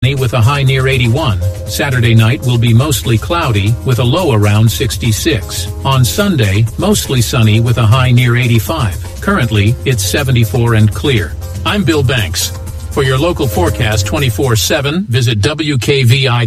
with a high near 81. Saturday night will be mostly cloudy with a low around 66. On Sunday, mostly sunny with a high near 85. Currently, it's 74 and clear. I'm Bill Banks. For your local forecast 24/7, visit WKVI.